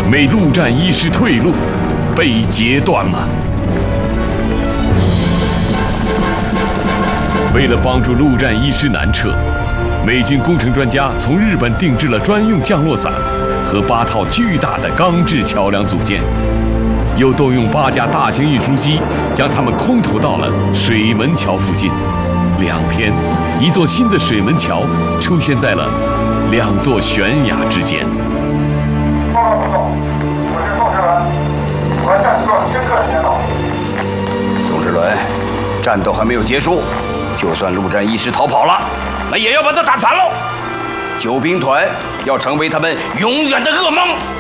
美陆战一师退路被截断了。为了帮助陆战一师南撤，美军工程专家从日本定制了专用降落伞和8套巨大的钢制桥梁组件，又动用8架大型运输机将它们空投到了水门桥附近。2天，一座新的水门桥出现在了2座悬崖之间。 报告部总，我是宋世伦，我战斗深刻领导。 宋世伦，战斗还没有结束，就算陆战一师逃跑了，那也要把他打残喽。救兵团要成为他们永远的噩梦。